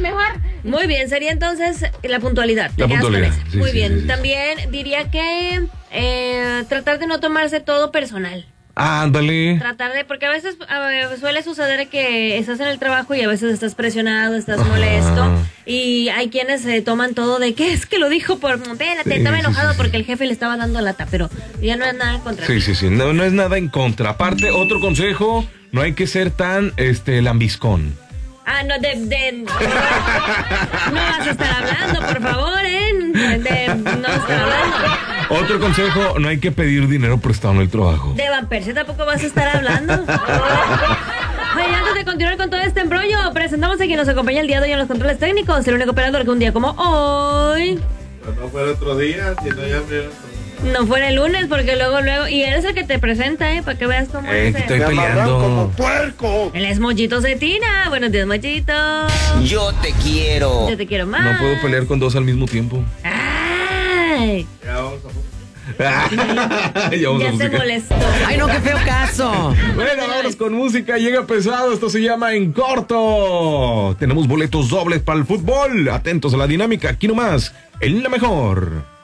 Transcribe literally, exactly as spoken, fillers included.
mejor. Muy bien, sería entonces la puntualidad. La puntualidad. Sí, Muy sí, bien, sí, sí, también sí. diría que eh, tratar de no tomarse todo personal. Ándale. Tratar de, porque a veces a ver, suele suceder que estás en el trabajo y a veces estás presionado, estás molesto. Ajá. Y hay quienes se toman todo de que es que lo dijo por... Espérate, sí, estaba enojado sí, sí, porque sí. el jefe le estaba dando lata, pero ya no es nada contra Sí, ti. sí, sí, no, no es nada en contra. Aparte, otro consejo, no hay que ser tan este lambiscón. Ah, no, de, de... No vas a estar hablando, por favor, ¿eh? De, no vas a estar hablando. Otro consejo, no hay que pedir dinero prestado en el trabajo. De Van Persie tampoco vas a estar hablando. Oye, antes de continuar con todo este embrollo, presentamos a quien nos acompaña el día de hoy en los controles técnicos, el único operador que un día como hoy... Pero no fuera otro día, sino ya primero. No fuera el lunes, porque luego, luego... Y eres el que te presenta, ¿eh? Para que veas cómo eh, es. Que estoy peleando. Como puerco. Él es Mollito Cetina. Buenos días, Mollito. Yo te quiero. Yo te quiero más. No puedo pelear con dos al mismo tiempo. Ay. Ya vamos a... ya vamos ya a se molestó. Ay, no, qué feo caso. Bueno, vámonos con música. Llega pesado. Esto se llama En Corto. Tenemos boletos dobles para el fútbol. Atentos a la dinámica. Aquí nomás, en La Mejor.